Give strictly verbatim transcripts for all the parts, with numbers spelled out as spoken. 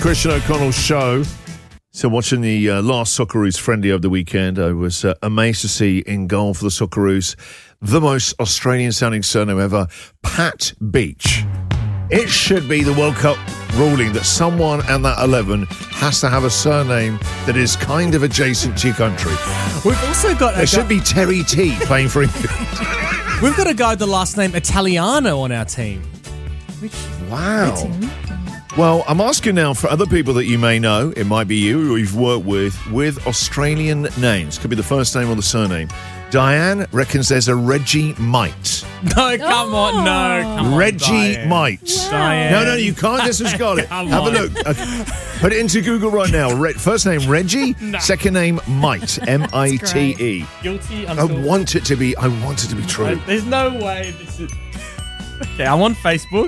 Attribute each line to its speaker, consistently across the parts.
Speaker 1: Christian O'Connell's show. So watching the uh, last Socceroos friendly over the weekend, I was uh, amazed to see in goal for the Socceroos the most Australian-sounding surname ever, Pat Beach. It should be the World Cup ruling that someone and that eleven has to have a surname that is kind of adjacent to your country.
Speaker 2: We've also got...
Speaker 1: There should be Terry T playing for England.
Speaker 2: We've got a guy with the last name Italiano on our team. Which,
Speaker 1: wow. Well, I'm asking now for other people that you may know, it might be you or you've worked with, with Australian names. Could be the first name or the surname. Diane reckons there's a Reggie Might.
Speaker 2: No, come oh. on, no. Come
Speaker 1: Reggie
Speaker 2: on,
Speaker 1: Might.
Speaker 2: Diane.
Speaker 1: No, no, you can't. This has got it. Have on. a look. Okay. Put it into Google right now. Re- first name Reggie, no. second name Might, M I T E.
Speaker 2: Guilty. I'm
Speaker 1: I
Speaker 2: still...
Speaker 1: want it to be. I want it to be true.
Speaker 2: There's no way this is. Okay, I'm on Facebook.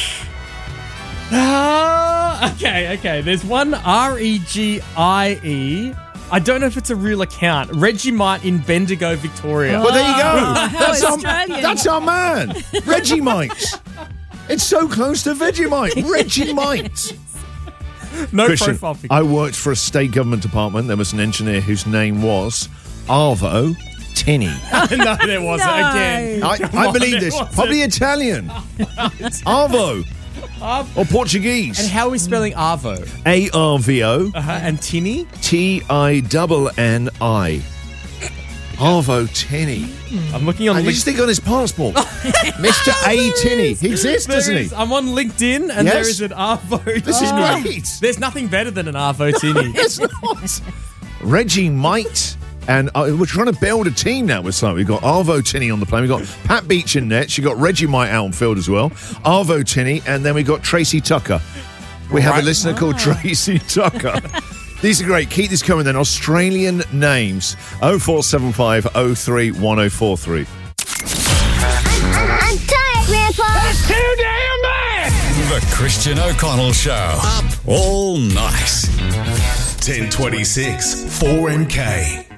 Speaker 2: Ah, okay, okay. There's one R E G I E. I don't know if it's a real account. Reggie Might in Bendigo, Victoria.
Speaker 1: Oh, well, there you go.
Speaker 3: Oh,
Speaker 1: that's, our, that's our man. Reggie Might. It's so close to Vegemite. Reggie Might.
Speaker 2: No
Speaker 1: Christian,
Speaker 2: profile picture.
Speaker 1: I worked for a state government department. There was an engineer whose name was Arvo Tinny.
Speaker 2: No, there wasn't.
Speaker 3: No.
Speaker 2: Again.
Speaker 1: I, I
Speaker 2: on,
Speaker 1: believe this.
Speaker 2: wasn't.
Speaker 1: Probably Italian. Arvo.
Speaker 2: Arvo.
Speaker 1: Or Portuguese.
Speaker 2: And how are we spelling Arvo?
Speaker 1: A R V O.
Speaker 2: Uh-huh. And Tinny?
Speaker 1: T I N N I. Arvo Tinny.
Speaker 2: I'm looking on
Speaker 1: And
Speaker 2: LinkedIn.
Speaker 1: you just think on his passport. Mister A. Tinny. He exists,
Speaker 2: There
Speaker 1: doesn't
Speaker 2: is.
Speaker 1: he?
Speaker 2: I'm on LinkedIn and
Speaker 1: Yes.
Speaker 2: there is an Arvo Tinny.
Speaker 1: This is great.
Speaker 2: There's nothing better than an Arvo Tinny.
Speaker 1: It's not. Reggie Might. And uh, we're trying to build a team now with something. We've got Arvo Tinny on the plane. We've got Pat Beach in net. She got Reggie Might out on field as well. Arvo Tinny. And then we got Tracy Tucker. We have
Speaker 2: Right.
Speaker 1: a listener
Speaker 3: Oh.
Speaker 1: called Tracy Tucker. These are great. Keep this coming then. Australian names. oh four seven five oh three one oh four three.
Speaker 4: I'm tired, Grandpa.
Speaker 5: That's too damn bad.
Speaker 6: The Christian O'Connell Show. Up all night.
Speaker 7: ten twenty-six, four M K.